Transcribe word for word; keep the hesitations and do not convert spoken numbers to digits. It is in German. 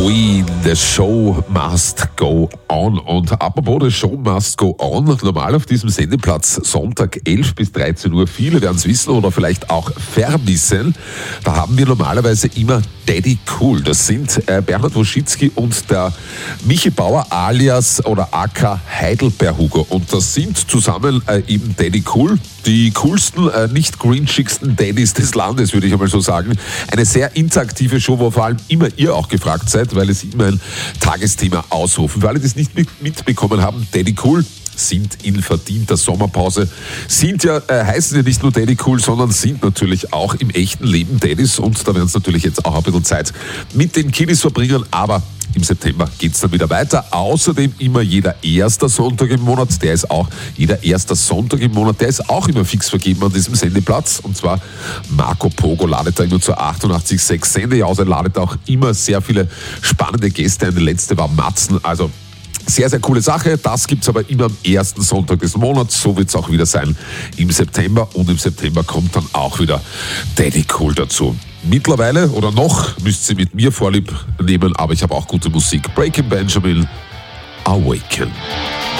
Queen, The Show Must Go On. Und apropos The Show Must Go On, normal auf diesem Sendeplatz Sonntag elf bis dreizehn Uhr, viele werden es wissen oder vielleicht auch vermissen, da haben wir normalerweise immer Daddy Cool. Das sind äh, Bernhard Woschitzki und der Michi Bauer alias oder aka Heidelberg-Hugo. Und das sind zusammen äh, eben Daddy Cool, die coolsten, äh, nicht grinchigsten Daddys des Landes, würde ich einmal so sagen. Eine sehr interaktive Show, wo vor allem immer ihr auch gefragt seid, weil es immer ein Tagesthema ausrufen. Für alle, die es nicht mitbekommen haben, Daddy Cool sind in verdienter Sommerpause, sind ja, äh, heißen ja nicht nur Daddy Cool, sondern sind natürlich auch im echten Leben Daddys, und da werden es natürlich jetzt auch ein bisschen Zeit mit den Kiddies verbringen, aber im September geht es dann wieder weiter. Außerdem immer jeder erster Sonntag im Monat, der ist auch jeder erster Sonntag im Monat, der ist auch immer fix vergeben an diesem Sendeplatz. Und zwar Marco Pogo ladet da immer zur achtundachtzig Komma sechs Sende aus. Er ladet auch immer sehr viele spannende Gäste ein. Der letzte war Matzen, also sehr, sehr coole Sache. Das gibt es aber immer am ersten Sonntag des Monats. So wird es auch wieder sein im September. Und im September kommt dann auch wieder Daddy Cool dazu. Mittlerweile oder noch müsst ihr mit mir Vorlieb nehmen, aber ich habe auch gute Musik. Breaking Benjamin, Awaken.